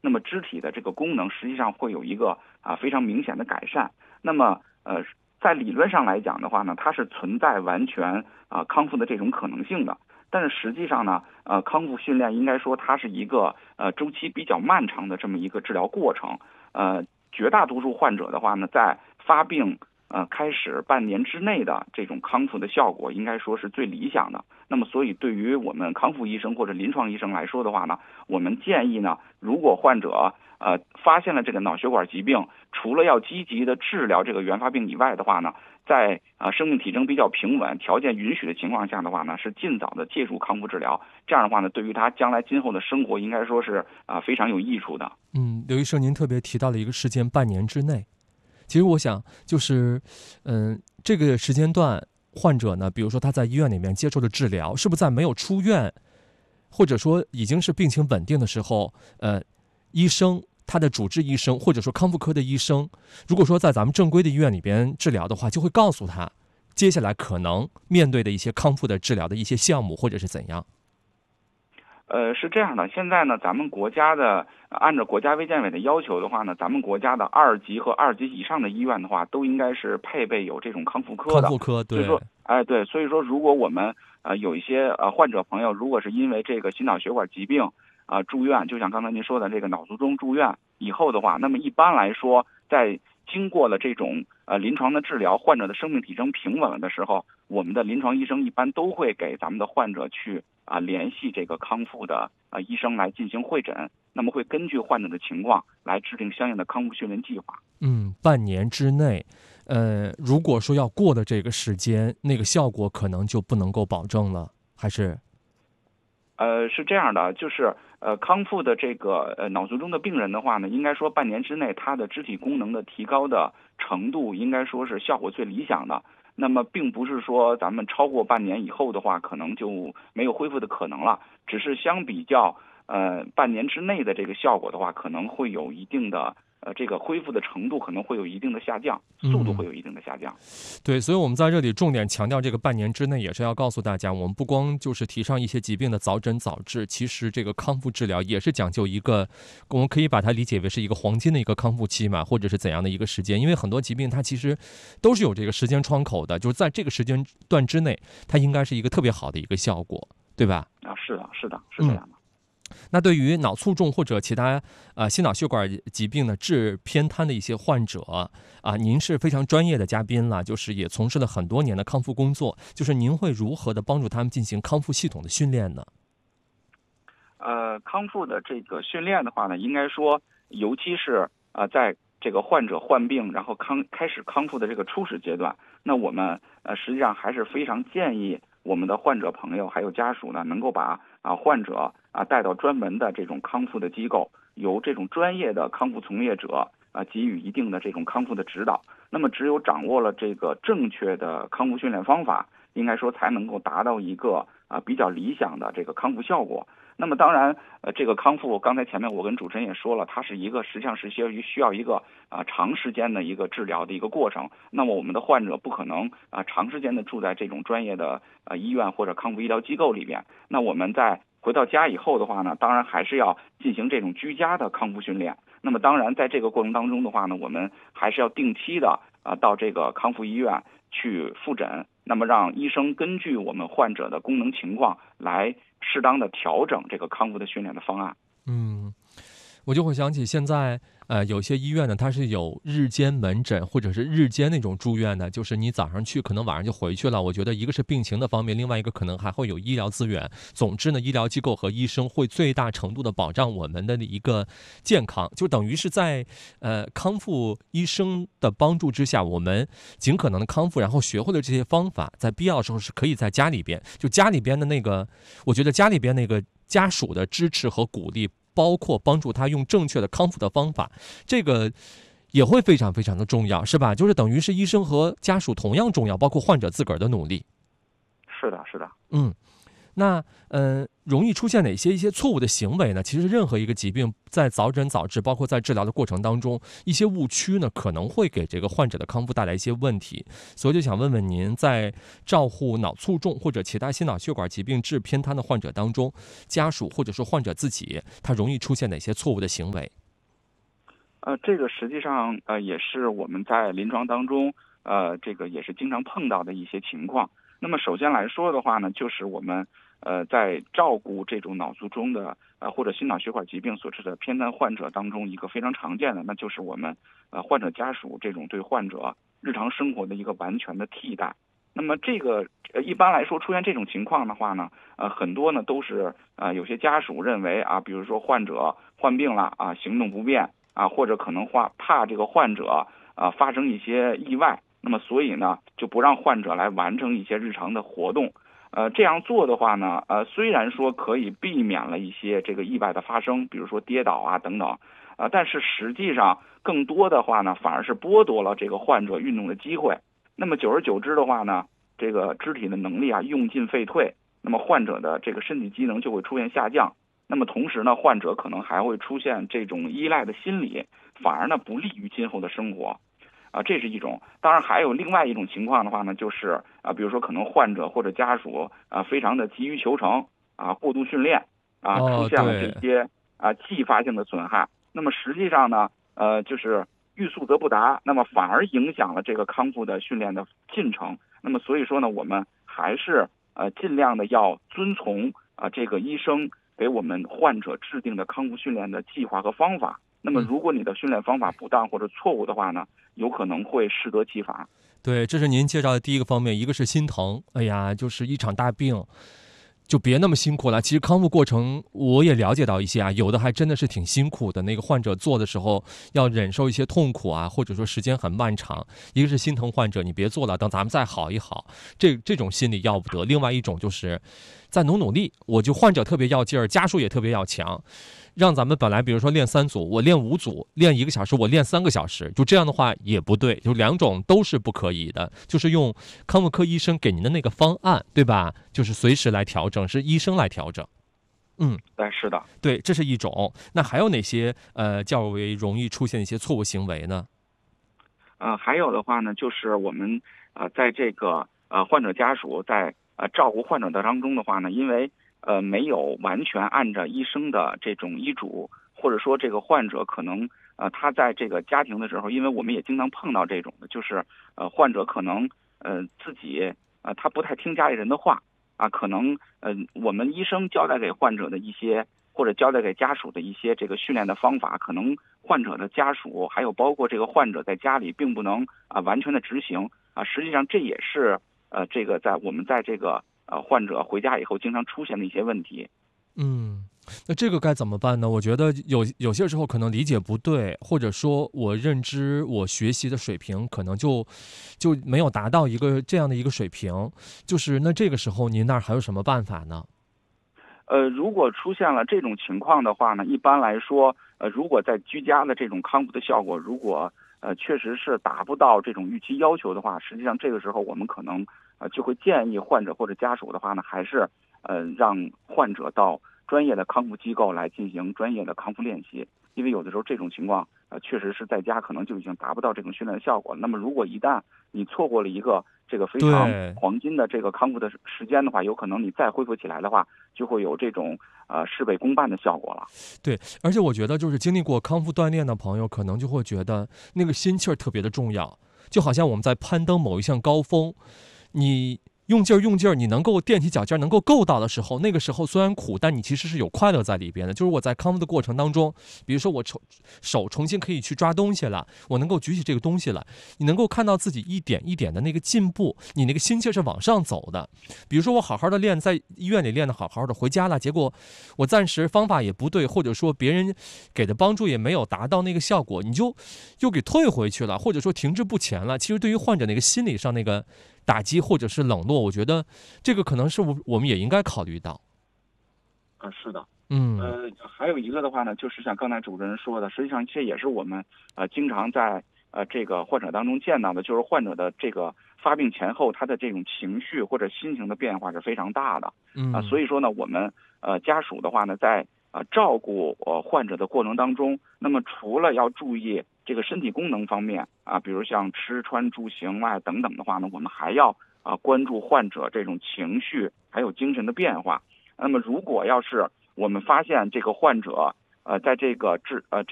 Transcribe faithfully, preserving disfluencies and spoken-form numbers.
那么肢体的这个功能实际上会有一个啊非常明显的改善。那么呃，在理论上来讲的话呢，它是存在完全啊康复的这种可能性的。但是实际上呢，呃，康复训练应该说它是一个呃周期比较漫长的这么一个治疗过程。呃，绝大多数患者的话呢，在发病呃开始半年之内的这种康复的效果，应该说是最理想的。那么，所以对于我们康复医生或者临床医生来说的话呢，我们建议呢，如果患者呃发现了这个脑血管疾病，除了要积极的治疗这个原发病以外的话呢，在啊、呃、生命体征比较平稳、条件允许的情况下的话呢，是尽早的介入康复治疗。这样的话呢，对于他将来今后的生活，应该说是啊、呃、非常有益处的。 嗯，刘医生，您特别提到了一个时间，半年之内。其实我想，就是，嗯，这个时间段，患者呢，比如说他在医院里面接受的治疗，是不是在没有出院，或者说已经是病情稳定的时候，呃，医生他的主治医生或者说康复科的医生，如果说在咱们正规的医院里边治疗的话，就会告诉他接下来可能面对的一些康复的治疗的一些项目或者是怎样。 呃，是这样的，现在呢，咱们国家的按照国家卫健委的要求的话呢，咱们国家的二级和二级以上的医院的话，都应该是配备有这种康复科的。 康复科，对。 所以说，哎，对，所以说，如果我们呃有一些呃患者朋友，如果是因为这个心脑血管疾病啊、呃、住院，就像刚才您说的这个脑卒中住院以后的话，那么一般来说，在经过了这种呃临床的治疗，患者的生命体征平稳了的时候，我们的临床医生一般都会给咱们的患者去啊、呃、联系这个康复的啊、呃、医生来进行会诊，那么会根据患者的情况来制定相应的康复训练计划。 嗯，半年之内，呃，如果说要过的这个时间，那个效果可能就不能够保证了，还是？ 呃，是这样的，就是呃，康复的这个呃脑卒中的病人的话呢，应该说半年之内，他的肢体功能的提高的程度，应该说是效果最理想的。那么，并不是说咱们超过半年以后的话，可能就没有恢复的可能了，只是相比较呃半年之内的这个效果的话，可能会有一定的。呃，这个恢复的程度可能会有一定的下降，速度会有一定的下降。 嗯、对，所以我们在这里重点强调这个半年之内，也是要告诉大家，我们不光就是提倡一些疾病的早诊早治，其实这个康复治疗也是讲究一个，我们可以把它理解为是一个黄金的一个康复期嘛，或者是怎样的一个时间，因为很多疾病它其实都是有这个时间窗口的，就是在这个时间段之内，它应该是一个特别好的一个效果，对吧？ 啊，是的，是的，是这样的。 嗯，那对于脑卒中或者其他呃心脑血管疾病的致偏瘫的一些患者啊、呃，您是非常专业的嘉宾了，就是也从事了很多年的康复工作，就是您会如何的帮助他们进行康复系统的训练呢？ 呃，康复的这个训练的话呢，应该说，尤其是呃在这个患者患病然后康开始康复的这个初始阶段，那我们呃实际上还是非常建议我们的患者朋友还有家属呢，能够把啊患者啊带到专门的这种康复的机构，由这种专业的康复从业者啊给予一定的这种康复的指导。那么只有掌握了这个正确的康复训练方法，应该说才能够达到一个啊比较理想的这个康复效果。那么当然，呃，这个康复，刚才前面我跟主持人也说了，它是一个实际上是需要需要一个啊、呃、长时间的一个治疗的一个过程。那么我们的患者不可能啊、呃、长时间的住在这种专业的呃医院或者康复医疗机构里边。那我们在回到家以后的话呢，当然还是要进行这种居家的康复训练。那么当然，在这个过程当中的话呢，我们还是要定期的啊、呃、到这个康复医院去复诊，那么让医生根据我们患者的功能情况来适当的调整这个康复的训练的方案。 嗯，我就会想起现在呃有些医院呢，它是有日间门诊或者是日间那种住院的，就是你早上去可能晚上就回去了。我觉得一个是病情的方面，另外一个可能还会有医疗资源。总之呢，医疗机构和医生会最大程度的保障我们的一个健康，就等于是在呃康复医生的帮助之下，我们尽可能的康复，然后学会了这些方法，在必要的时候是可以在家里边，就家里边的那个，我觉得家里边那个家属的支持和鼓励，包括帮助他用正确的康复的方法，这个也会非常非常的重要，是吧？就是等于是医生和家属同样重要，包括患者自个儿的努力。 是的，是的。 嗯， 那呃，容易出现哪些一些错误的行为呢？其实任何一个疾病在早诊早治，包括在治疗的过程当中，一些误区呢，可能会给这个患者的康复带来一些问题。所以就想问问您，在照护脑卒中或者其他心脑血管疾病致偏瘫的患者当中，家属或者说患者自己，他容易出现哪些错误的行为？ 呃，这个实际上呃也是我们在临床当中呃这个也是经常碰到的一些情况。那么首先来说的话呢，就是我们呃在照顾这种脑卒中的呃或者心脑血管疾病所致的偏瘫患者当中，一个非常常见的，那就是我们呃患者家属这种对患者日常生活的一个完全的替代。那么这个呃一般来说出现这种情况的话呢，呃很多呢都是呃有些家属认为啊，比如说患者患病了啊，行动不便啊，或者可能怕怕这个患者啊发生一些意外，那么所以呢就不让患者来完成一些日常的活动。呃，这样做的话呢，呃，虽然说可以避免了一些这个意外的发生，比如说跌倒啊等等，呃，但是实际上更多的话呢，反而是剥夺了这个患者运动的机会。那么久而久之的话呢，这个肢体的能力啊用进废退，那么患者的这个身体机能就会出现下降。那么同时呢，患者可能还会出现这种依赖的心理，反而呢不利于今后的生活。啊，这是一种。当然还有另外一种情况的话呢，就是啊，比如说可能患者或者家属啊，非常的急于求成啊，过度训练啊，出哦， 现了这对， 些啊继发性的损害。那么实际上呢，呃，就是欲速则不达，那么反而影响了这个康复的训练的进程。那么所以说呢，我们还是呃尽量的要遵从啊这个医生给我们患者制定的康复训练的计划和方法。那么嗯。 如果你的训练方法不当或者错误的话呢，有可能会适得其反。 对，这是您介绍的第一个方面，一个是心疼，哎呀，就是一场大病，就别那么辛苦了。其实康复过程我也了解到一些啊，有的还真的是挺辛苦的。那个患者做的时候要忍受一些痛苦啊，或者说时间很漫长。一个是心疼患者，你别做了，等咱们再好一好，这这种心理要不得。另外一种就是再努努力，我就患者特别要劲儿，家属也特别要强。让咱们本来比如说练三组，我练五组，练一个小时，我练三个小时，就这样的话也不对，就两种都是不可以的。就是用康复科医生给您的那个方案，对吧？就是随时来调整，是医生来调整。嗯， 哎，是的。 对，这是一种。那还有哪些呃较为容易出现一些错误行为呢？ 呃，还有的话呢，就是我们呃在这个呃患者家属在呃照顾患者的当中的话呢，因为呃没有完全按照医生的这种医嘱，或者说这个患者可能呃他在这个家庭的时候，因为我们也经常碰到这种的，就是呃患者可能呃自己呃他不太听家里人的话啊，可能呃我们医生交代给患者的一些或者交代给家属的一些这个训练的方法，可能患者的家属还有包括这个患者在家里并不能啊完全的执行啊，实际上这也是呃这个在我们在这个呃患者回家以后经常出现的一些问题。 嗯，那这个该怎么办呢？我觉得有有些时候可能理解不对，或者说我认知、我学习的水平可能就就没有达到一个这样的一个水平。就是那这个时候您那儿还有什么办法呢？ 呃，如果出现了这种情况的话呢，一般来说，呃，如果在居家的这种康复的效果，如果呃确实是达不到这种预期要求的话，实际上这个时候我们可能呃就会建议患者或者家属的话呢，还是呃让患者到专业的康复机构来进行专业的康复练习，因为有的时候这种情况呃确实是在家可能就已经达不到这种训练的效果。那么如果一旦你错过了一个这个非常对黄金的这个康复的时间的话，有可能你再恢复起来的话，就会有这种呃事倍功半的效果了。 对，而且我觉得就是经历过康复锻炼的朋友，可能就会觉得那个心气儿特别的重要，就好像我们在攀登某一项高峰，你用劲儿用劲儿，你能够踮起脚尖能够够到的时候，那个时候虽然苦，但你其实是有快乐在里边的。就是我在康复的过程当中，比如说我手手重新可以去抓东西了，我能够举起这个东西了，你能够看到自己一点一点的那个进步，你那个心气是往上走的。比如说我好好的练，在医院里练的好好的，回家了，结果我暂时方法也不对，或者说别人给的帮助也没有达到那个效果，你就又给退回去了，或者说停滞不前了。其实对于患者那个心理上那个打击或者是冷落，我觉得这个可能是我们也应该考虑到。 啊，是的。 嗯， 呃，还有一个的话呢，就是像刚才主持人说的，实际上这也是我们呃经常在呃这个患者当中见到的，就是患者的这个发病前后他的这种情绪或者心情的变化是非常大的。 嗯啊，所以说呢，我们呃家属的话呢，在啊照顾呃患者的过程当中，那么除了要注意这个身体功能方面啊，比如像吃穿住行外等等的话呢，我们还要啊关注患者这种情绪还有精神的变化。那么如果要是我们发现这个患者呃在这个治呃这